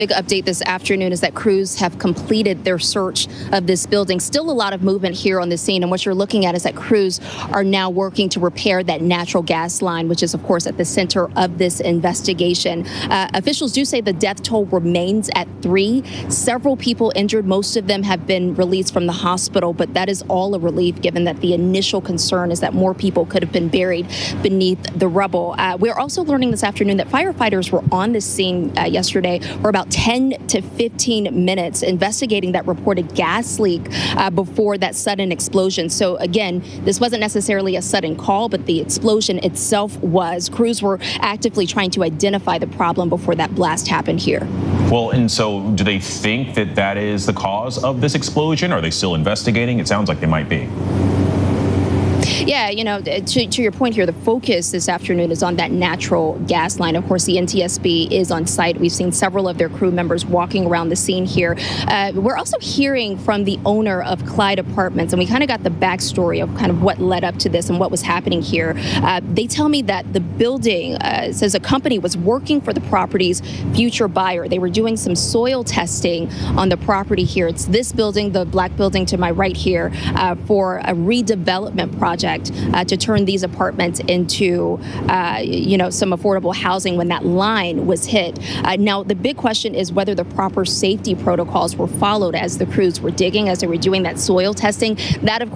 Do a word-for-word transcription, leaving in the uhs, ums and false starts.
Big update this afternoon is that crews have completed their search of this building. Still a lot of movement here on the scene, and what you're looking at is that crews are now working to repair that natural gas line, which is, of course, at the center of this investigation. Uh, officials do say the death toll remains at three. Several people injured. Most of them have been released from the hospital, but that is all a relief given that the initial concern is that more people could have been buried beneath the rubble. Uh, we're also learning this afternoon that firefighters were on the scene uh, yesterday for about ten to fifteen minutes investigating that reported gas leak uh, before that sudden explosion. So again, this wasn't necessarily a sudden call, but the explosion itself was. Crews were actively trying to identify the problem before that blast happened here. Well, and so do they think that that is the cause of this explosion? Are they still investigating? It sounds like they might be. Yeah, you know, to, to your point here, the focus this afternoon is on that natural gas line. Of course, the N T S B is on site. We've seen several of their crew members walking around the scene here. Uh, we're also hearing from the owner of Clyde Apartments, and we kind of got the backstory of kind of what led up to this and what was happening here. Uh, they tell me that the building uh, says a company was working for the property's future buyer. They were doing some soil testing on the property here. It's this building, the black building to my right here, uh, for a redevelopment project. Uh, to turn these apartments into, uh, you know, some affordable housing when that line was hit. Uh, now, the big question is whether the proper safety protocols were followed as the crews were digging, as they were doing that soil testing. That, of